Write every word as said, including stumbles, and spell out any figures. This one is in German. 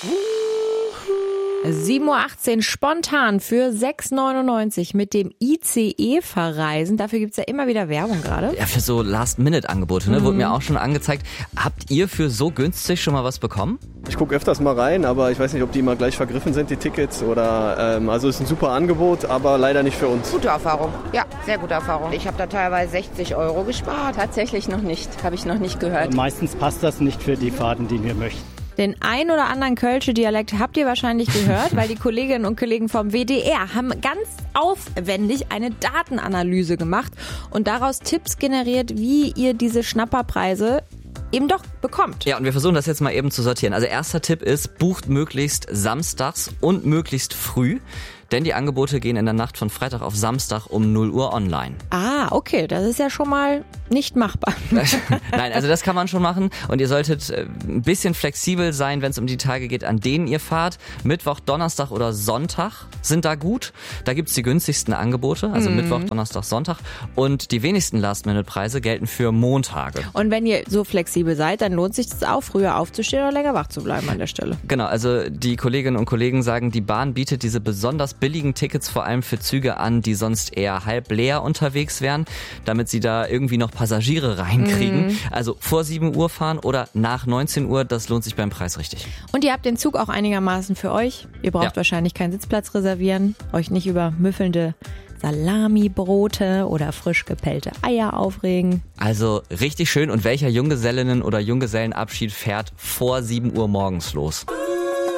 sieben Uhr achtzehn spontan für sechs neunundneunzig mit dem I C E verreisen. Dafür gibt's ja immer wieder Werbung gerade. Ja, für so Last-Minute-Angebote, ne? Mhm. Wurde mir auch schon angezeigt. Habt ihr für so günstig schon mal was bekommen? Ich gucke öfters mal rein, aber ich weiß nicht, ob die immer gleich vergriffen sind, die Tickets. Oder ähm, also es ist ein super Angebot, aber leider nicht für uns. Gute Erfahrung. Ja, sehr gute Erfahrung. Ich habe da teilweise sechzig Euro gespart. Tatsächlich noch nicht. Habe ich noch nicht gehört. Meistens passt das nicht für die Fahrten, die wir möchten. Den ein oder anderen Kölsche Dialekt habt ihr wahrscheinlich gehört, weil die Kolleginnen und Kollegen vom W D R haben ganz aufwendig eine Datenanalyse gemacht und daraus Tipps generiert, wie ihr diese Schnapperpreise eben doch bekommt. Ja, und wir versuchen das jetzt mal eben zu sortieren. Also erster Tipp ist, bucht möglichst samstags und möglichst früh. Denn die Angebote gehen in der Nacht von Freitag auf Samstag um null Uhr online. Ah, okay, das ist ja schon mal nicht machbar. Nein, also das kann man schon machen und ihr solltet ein bisschen flexibel sein, wenn es um die Tage geht, an denen ihr fahrt. Mittwoch, Donnerstag oder Sonntag sind da gut. Da gibt's die günstigsten Angebote, also mhm. Mittwoch, Donnerstag, Sonntag. Und die wenigsten Last-Minute-Preise gelten für Montage. Und wenn ihr so flexibel seid, dann lohnt sich das auch, früher aufzustehen oder länger wach zu bleiben an der Stelle. Genau, also die Kolleginnen und Kollegen sagen, die Bahn bietet diese besonders billigen Tickets vor allem für Züge an, die sonst eher halb leer unterwegs wären, damit sie da irgendwie noch Passagiere reinkriegen. Mhm. Also vor sieben Uhr fahren oder nach neunzehn Uhr, das lohnt sich beim Preis richtig. Und ihr habt den Zug auch einigermaßen für euch. Ihr braucht ja. wahrscheinlich keinen Sitzplatz reservieren, euch nicht über müffelnde Salami-Brote oder frisch gepellte Eier aufregen. Also richtig schön. Und welcher Junggesellinnen- oder Junggesellenabschied fährt vor sieben Uhr morgens los?